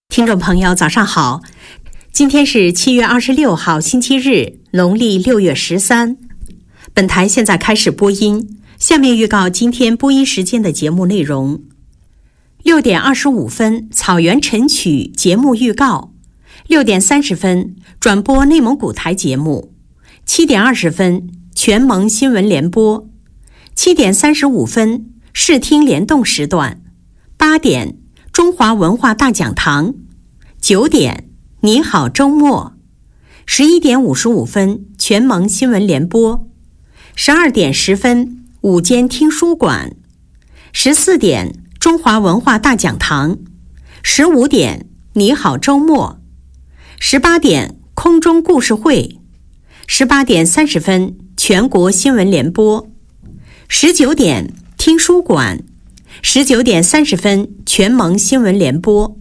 听众朋友早上好，今天是7月26号星期日，农历6月13。本台现在开始播音，下面预告今天播音时间的节目内容。6点25分草原晨曲节目预告，6点30分转播内蒙古台节目，7点20分全蒙新闻联播，7点35分视听联动时段，8点中华文化大讲堂，9点你好周末，11点55分全蒙新闻联播，12点10分午间听书馆，14点中华文化大讲堂，15点你好周末，18点空中故事会，18点30分全国新闻联播，19点听书馆，19点30分全蒙新闻联播